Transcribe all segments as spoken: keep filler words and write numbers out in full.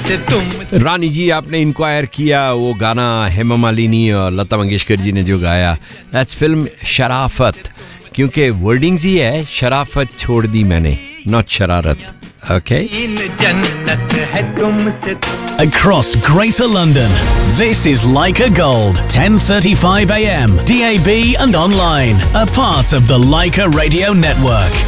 तुमसे तुम। रानी जी, आपने इंक्वायर किया वो गाना हेमा मालिनी और लता मंगेशकर जी ने जो गाया, दैट्स फिल्म शराफत, क्योंकि वर्डिंग्स ही है शराफत छोड़ दी मैंने, नॉट शरारत. Okay. Across Greater London, this is Leica Gold, ten thirty-five a m, D A B and online, a part of the Leica Radio Network.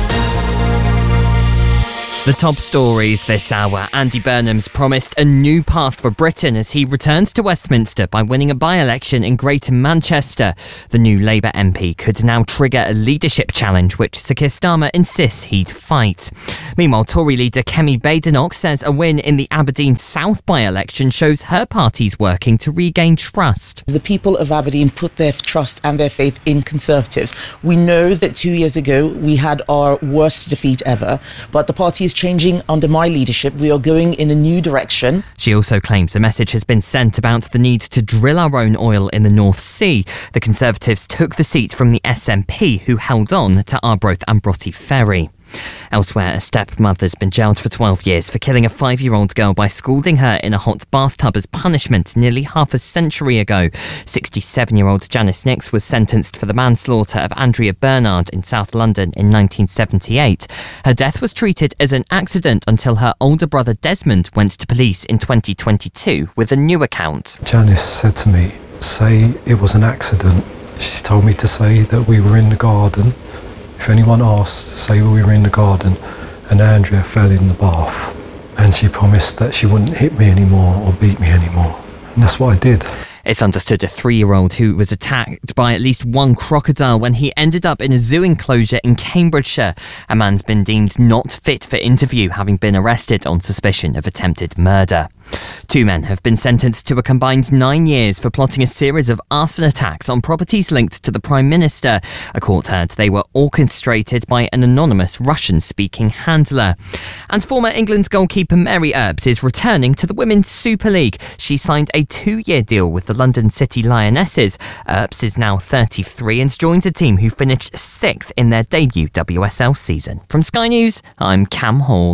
The top stories this hour. Andy Burnham's promised a new path for Britain as he returns to Westminster by winning a by-election in Greater Manchester. The new Labour M P could now trigger a leadership challenge, which Sir Keir Starmer insists he'd fight. Meanwhile, Tory leader Kemi Badenoch says a win in the Aberdeen South by-election shows her party's working to regain trust. The people of Aberdeen put their trust and their faith in Conservatives. We know that two years ago we had our worst defeat ever, but the party is changing under my leadership. We are going in a new direction. She also claims a message has been sent about the need to drill our own oil in the North Sea. The Conservatives took the seat from the S N P, who held on to Arbroath and Broughty Ferry. Elsewhere, a stepmother's been jailed for twelve years for killing a five-year-old girl by scalding her in a hot bathtub as punishment nearly half a century ago. sixty-seven-year-old Janice Nix was sentenced for the manslaughter of Andrea Bernard in South London in nineteen seventy-eight. Her death was treated as an accident until her older brother Desmond went to police in twenty twenty-two with a new account. Janice said to me, say it was an accident. She told me to say that we were in the garden. If anyone asked, say we were in the garden and Andrea fell in the bath. And she promised that she wouldn't hit me anymore or beat me anymore. And that's what I did. It's understood a three-year-old who was attacked by at least one crocodile when he ended up in a zoo enclosure in Cambridgeshire. A man's been deemed not fit for interview, having been arrested on suspicion of attempted murder. Two men have been sentenced to a combined nine years for plotting a series of arson attacks on properties linked to the Prime Minister. A court heard they were orchestrated by an anonymous Russian-speaking handler. And former England goalkeeper Mary Earps is returning to the Women's Super League. She signed a two-year deal with the London City Lionesses. Earps is now thirty-three and joins a team who finished sixth in their debut W S L season. From Sky News, I'm Cam Hall.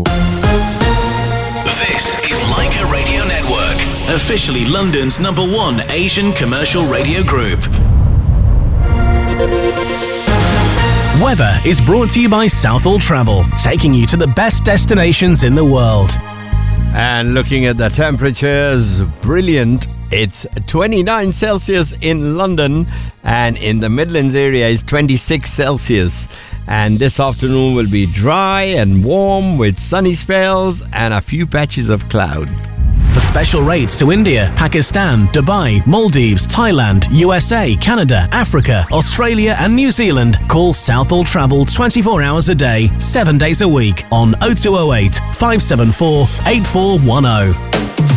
This is Leica Radio Network, officially London's number one Asian commercial radio group. Weather is brought to you by Southall Travel, taking you to the best destinations in the world. And looking at the temperatures, brilliant. It's twenty-nine Celsius in London, and in the Midlands area is twenty-six Celsius. And this afternoon will be dry and warm with sunny spells and a few patches of cloud. For special rates to India, Pakistan, Dubai, Maldives, Thailand, U S A, Canada, Africa, Australia and New Zealand, call Southall Travel twenty-four hours a day, seven days a week on oh two oh eight, five seven four, eight four one oh.